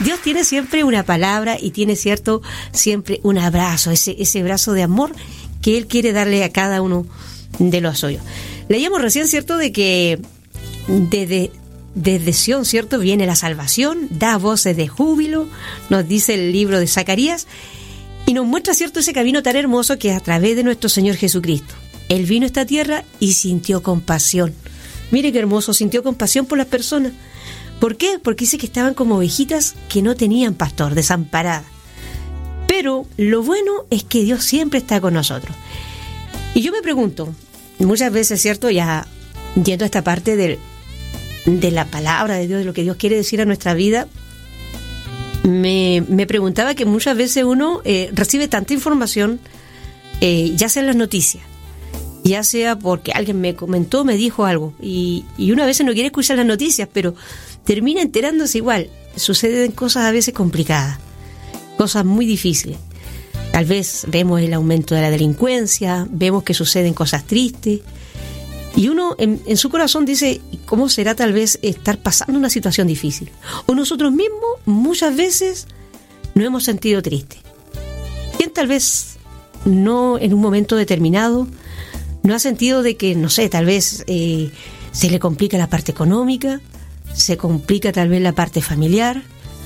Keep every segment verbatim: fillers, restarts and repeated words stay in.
Dios tiene siempre una palabra y tiene cierto siempre un abrazo, ese, ese abrazo de amor que Él quiere darle a cada uno de los suyos. Leíamos recién, ¿cierto?, de que desde, desde Sión, ¿cierto?, viene la salvación, da voces de júbilo, nos dice el libro de Zacarías, y nos muestra, ¿cierto?, ese camino tan hermoso que es a través de nuestro Señor Jesucristo. Él vino a esta tierra y sintió compasión. Mire qué hermoso, sintió compasión por las personas. ¿Por qué? Porque dice que estaban como ovejitas que no tenían pastor, desamparadas. Pero lo bueno es que Dios siempre está con nosotros. Y yo me pregunto, muchas veces, ¿cierto?, ya yendo a esta parte del, de la palabra de Dios, de lo que Dios quiere decir a nuestra vida, me, me preguntaba que muchas veces uno eh, recibe tanta información, eh, ya sea en las noticias, ya sea porque alguien me comentó, me dijo algo, y, y una vez no quiere escuchar las noticias, pero termina enterándose igual. Suceden cosas a veces complicadas, cosas muy difíciles. Tal vez vemos el aumento de la delincuencia, vemos que suceden cosas tristes, y uno en, en su corazón dice, ¿cómo será tal vez estar pasando una situación difícil? O nosotros mismos muchas veces nos hemos sentido tristes. ¿Quién tal vez no en un momento determinado no ha sentido de que, no sé, tal vez eh, se le complica la parte económica, se complica tal vez la parte familiar,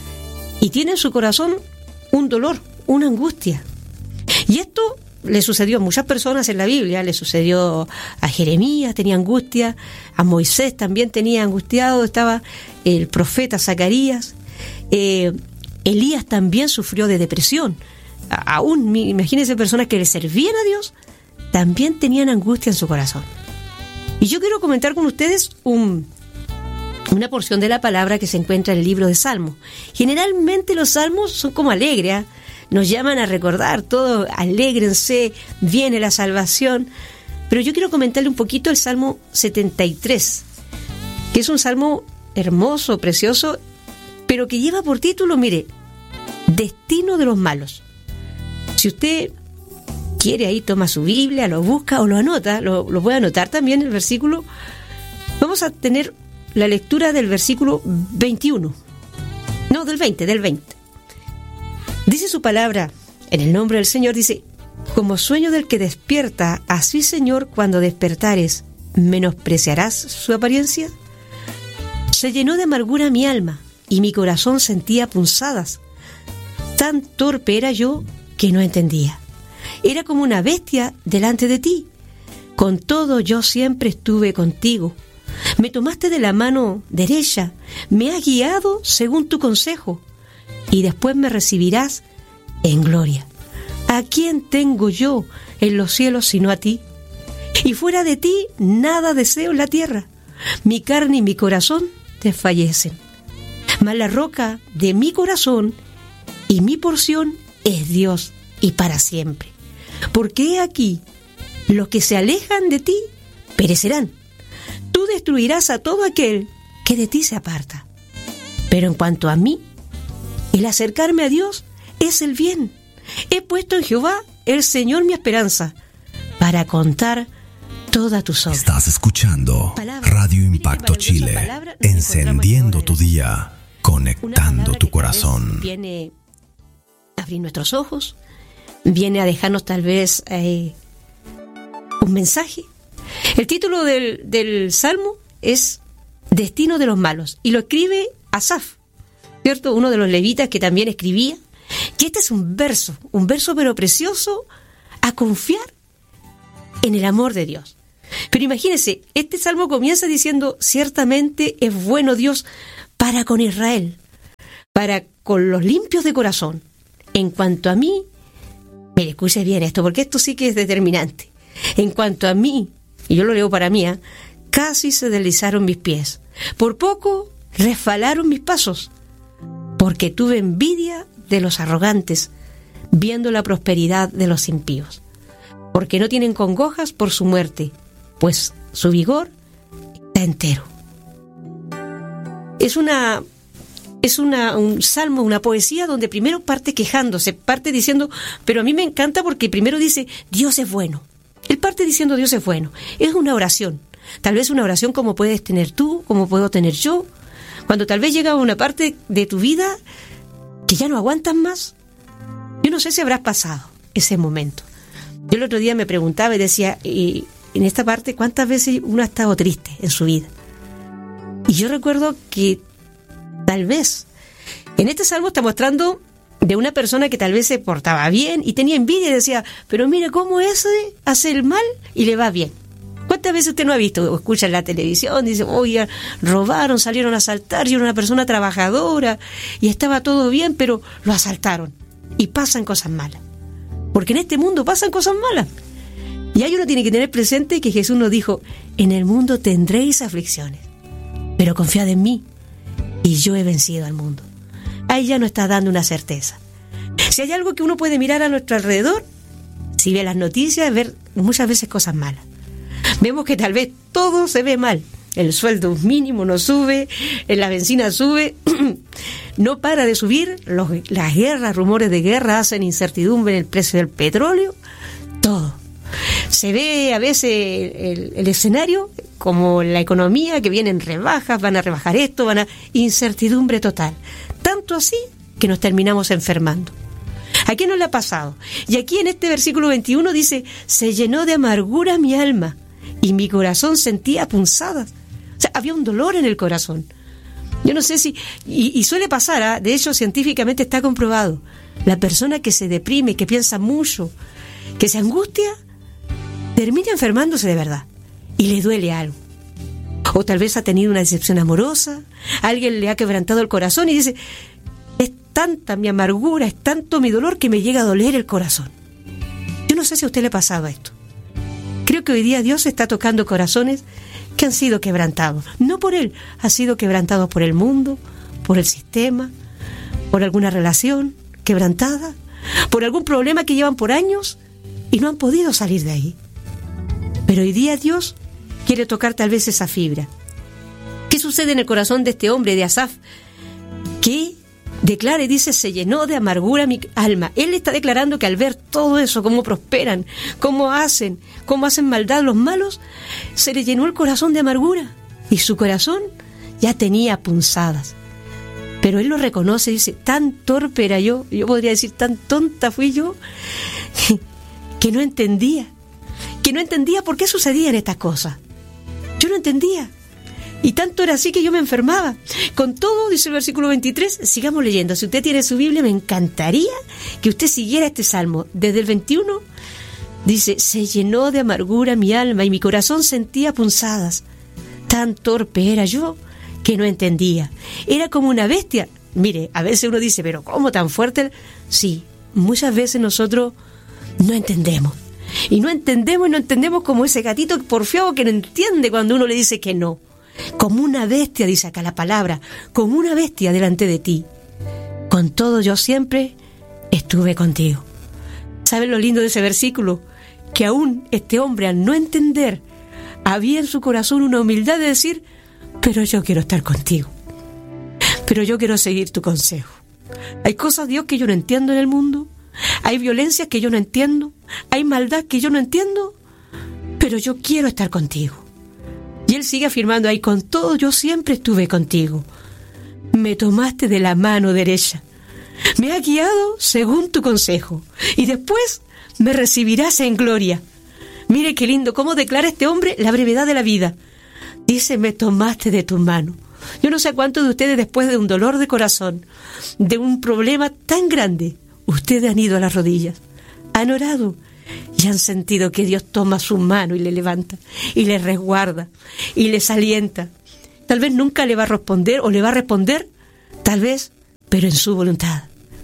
y tiene en su corazón un dolor, una angustia? Y esto le sucedió a muchas personas en la Biblia, le sucedió a Jeremías, tenía angustia, a Moisés también tenía angustiado, estaba el profeta Zacarías, eh, Elías también sufrió de depresión. A, aún, imagínense, personas que le servían a Dios, también tenían angustia en su corazón. Y yo quiero comentar con ustedes un, una porción de la palabra que se encuentra en el libro de Salmos. Generalmente los salmos son como alegres, ¿eh? Nos llaman a recordar todo, alégrense, viene la salvación. Pero yo quiero comentarle un poquito el Salmo setenta y tres, que es un salmo hermoso, precioso, pero que lleva por título, mire, Destino de los malos. Si usted quiere, ahí toma su Biblia, lo busca o lo anota, lo, lo puede anotar también el versículo. Vamos a tener la lectura del versículo veintiuno. No, del veinte, del veinte. Dice su palabra, en el nombre del Señor, dice, como sueño del que despierta, así, Señor, cuando despertares, ¿menospreciarás su apariencia? Se llenó de amargura mi alma, y mi corazón sentía punzadas. Tan torpe era yo que no entendía. Era como una bestia delante de ti. Con todo yo siempre estuve contigo. Me tomaste de la mano derecha, me has guiado según tu consejo, y después me recibirás en gloria. ¿A quién tengo yo en los cielos sino a ti? Y fuera de ti nada deseo en la tierra. Mi carne y mi corazón desfallecen. Mas la roca de mi corazón y mi porción es Dios, y para siempre. Porque he aquí, los que se alejan de ti perecerán. Tú destruirás a todo aquel que de ti se aparta. Pero en cuanto a mí, el acercarme a Dios es el bien. He puesto en Jehová, el Señor, mi esperanza, para contar toda tu obras. Estás escuchando palabra, Radio Impacto Chile, palabra, encendiendo tu día, conectando tu corazón. Viene a abrir nuestros ojos, viene a dejarnos tal vez eh, un mensaje. El título del, del Salmo es Destino de los malos, y lo escribe Asaf, ¿cierto? Uno de los levitas que también escribía. Y este es un verso, un verso pero precioso, a confiar en el amor de Dios. Pero imagínense, este salmo comienza diciendo, ciertamente es bueno Dios para con Israel, para con los limpios de corazón. En cuanto a mí, mire, escuche bien esto, porque esto sí que es determinante. En cuanto a mí, y yo lo leo para mí, ¿eh? Casi se deslizaron mis pies, por poco resbalaron mis pasos, porque tuve envidia de los arrogantes, viendo la prosperidad de los impíos, porque no tienen congojas por su muerte, pues su vigor está entero. Es una es una un salmo, una poesía donde primero parte quejándose, parte diciendo, pero a mí me encanta porque primero dice, Dios es bueno. Él parte diciendo, Dios es bueno. Es una oración, tal vez una oración como puedes tener tú, como puedo tener yo, cuando tal vez llega a una parte de tu vida que ya no aguantan más. Yo no sé si habrás pasado ese momento. Yo el otro día me preguntaba y decía, y en esta parte, ¿cuántas veces uno ha estado triste en su vida? Y yo recuerdo que tal vez en este salmo está mostrando de una persona que tal vez se portaba bien y tenía envidia y decía, pero mira cómo ese hace el mal y le va bien. ¿Cuántas veces usted no ha visto o escucha en la televisión? Dice, oye, robaron, salieron a asaltar, yo era una persona trabajadora y estaba todo bien, pero lo asaltaron. Y pasan cosas malas. Porque en este mundo pasan cosas malas. Y ahí uno tiene que tener presente que Jesús nos dijo, en el mundo tendréis aflicciones, pero confiad en mí y yo he vencido al mundo. Ahí ya nos está dando una certeza. Si hay algo que uno puede mirar a nuestro alrededor, si ve las noticias, ver muchas veces cosas malas. Vemos que tal vez todo se ve mal. El sueldo mínimo no sube, la benzina sube, no para de subir, los, las guerras, rumores de guerra hacen incertidumbre en el precio del petróleo, todo. Se ve a veces el, el escenario como la economía, que vienen rebajas, van a rebajar esto, van a... incertidumbre total. Tanto así que nos terminamos enfermando. ¿A qué nos le ha pasado? Y aquí en este versículo veintiuno dice, se llenó de amargura mi alma y mi corazón sentía punzadas. O sea, había un dolor en el corazón. Yo no sé si... Y, y suele pasar, ¿eh? De hecho, científicamente está comprobado. La persona que se deprime, que piensa mucho, que se angustia, termina enfermándose de verdad. Y le duele algo. O tal vez ha tenido una decepción amorosa, alguien le ha quebrantado el corazón y dice, es tanta mi amargura, es tanto mi dolor que me llega a doler el corazón. Yo no sé si a usted le ha pasado esto. Creo que hoy día Dios está tocando corazones que han sido quebrantados. No por Él, han sido quebrantados por el mundo, por el sistema, por alguna relación quebrantada, por algún problema que llevan por años y no han podido salir de ahí. Pero hoy día Dios quiere tocar tal vez esa fibra. ¿Qué sucede en el corazón de este hombre, de Asaf? Que declara y dice, se llenó de amargura mi alma. Él está declarando que al ver todo eso, cómo prosperan, cómo hacen, cómo hacen maldad los malos, se le llenó el corazón de amargura. Y su corazón ya tenía punzadas. Pero él lo reconoce y dice, tan torpe era yo, yo podría decir, tan tonta fui yo, que no entendía, que no entendía por qué sucedían estas cosas. Yo no entendía. Y tanto era así que yo me enfermaba. Con todo, dice el versículo veintitrés, sigamos leyendo. Si usted tiene su Biblia, me encantaría que usted siguiera este salmo. Desde el veintiuno, dice, se llenó de amargura mi alma y mi corazón sentía punzadas. Tan torpe era yo que no entendía. Era como una bestia. Mire, a veces uno dice, pero ¿cómo tan fuerte? Sí, muchas veces nosotros no entendemos. Y no entendemos y no entendemos como ese gatito porfiado que no entiende cuando uno le dice que no. Como una bestia, dice acá la palabra, como una bestia delante de ti. Con todo yo siempre estuve contigo. ¿Saben lo lindo de ese versículo? Que aún este hombre, al no entender, había en su corazón una humildad de decir, pero yo quiero estar contigo. Pero yo quiero seguir tu consejo. Hay cosas, Dios, que yo no entiendo en el mundo. Hay violencias que yo no entiendo. Hay maldad que yo no entiendo. Pero yo quiero estar contigo. Y él sigue afirmando ahí, con todo yo siempre estuve contigo. Me tomaste de la mano derecha. Me has guiado según tu consejo. Y después me recibirás en gloria. Mire qué lindo, cómo declara este hombre la brevedad de la vida. Dice, me tomaste de tu mano. Yo no sé cuántos de ustedes, después de un dolor de corazón, de un problema tan grande, ustedes han ido a las rodillas, han orado y han sentido que Dios toma su mano y le levanta y le resguarda y les alienta. Tal vez nunca le va a responder o le va a responder, tal vez, pero en su voluntad.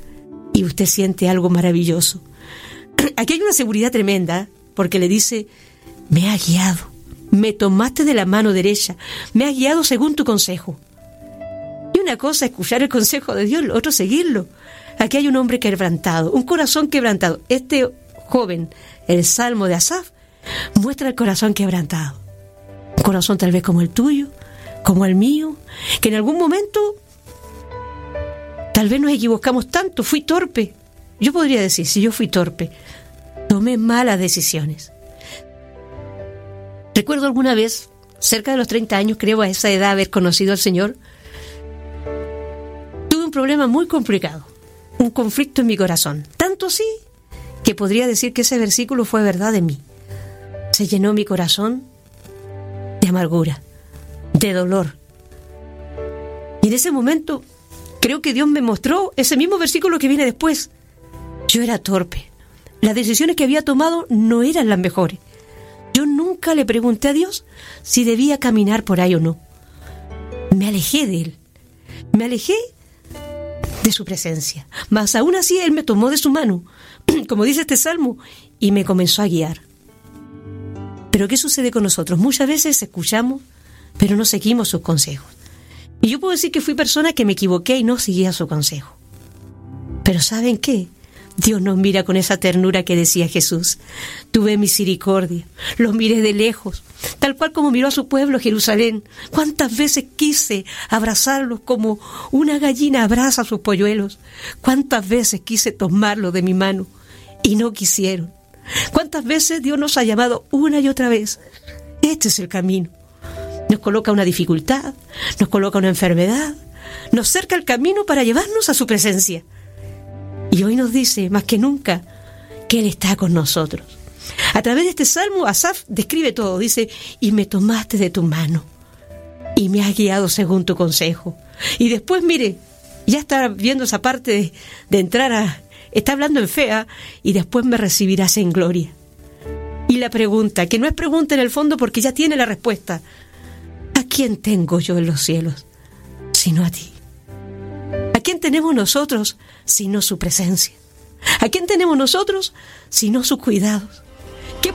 Y usted siente algo maravilloso. Aquí hay una seguridad tremenda, porque le dice, me has guiado, me tomaste de la mano derecha, me has guiado según tu consejo. Y una cosa es escuchar el consejo de Dios, lo otro seguirlo. Aquí hay un hombre quebrantado, un corazón quebrantado. Este joven, el Salmo de Asaf, muestra el corazón quebrantado. Un corazón tal vez como el tuyo, como el mío, que en algún momento tal vez nos equivocamos tanto, fui torpe. Yo podría decir, si yo fui torpe, tomé malas decisiones. Recuerdo alguna vez, cerca de los treinta años, creo a esa edad haber conocido al Señor, tuve un problema muy complicado. un conflicto en mi corazón. Tanto así que podría decir que ese versículo fue verdad de mí. Se llenó mi corazón de amargura, de dolor. Y en ese momento creo que Dios me mostró ese mismo versículo que viene después. Yo era torpe. Las decisiones que había tomado no eran las mejores. Yo nunca le pregunté a Dios si debía caminar por ahí o no. Me alejé de Él. Me alejé de su presencia. Mas aún así Él me tomó de su mano, como dice este salmo, y me comenzó a guiar. Pero ¿qué sucede con nosotros? Muchas veces escuchamos, pero no seguimos sus consejos. Y yo puedo decir que fui persona que me equivoqué y no seguía su consejo. Pero ¿saben qué? Dios nos mira con esa ternura que decía Jesús. Tuve misericordia, los miré de lejos, tal cual como miró a su pueblo Jerusalén. ¿Cuántas veces quise abrazarlos como una gallina abraza a sus polluelos? ¿Cuántas veces quise tomarlos de mi mano y no quisieron? ¿Cuántas veces Dios nos ha llamado una y otra vez? Este es el camino. Nos coloca una dificultad, nos coloca una enfermedad, nos cerca el camino para llevarnos a su presencia. Y hoy nos dice, más que nunca, que Él está con nosotros. A través de este salmo, Asaf describe todo. Dice, y me tomaste de tu mano, y me has guiado según tu consejo. Y después, mire, ya está viendo esa parte de, de entrar a... Está hablando en fe, ¿eh? Y después me recibirás en gloria. Y la pregunta, que no es pregunta en el fondo porque ya tiene la respuesta. ¿A quién tengo yo en los cielos? Sino a ti. ¿A quién tenemos nosotros sino su presencia? ¿A quién tenemos nosotros sino sus cuidados?